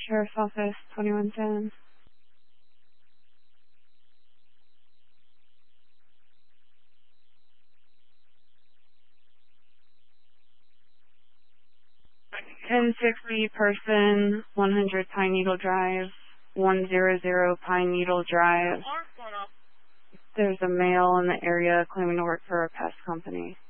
Sheriff's Office, 2110. Ten 60 person, 100 Pine Needle Drive, 100 Pine Needle Drive. There's a male in the area claiming to work for a pest company.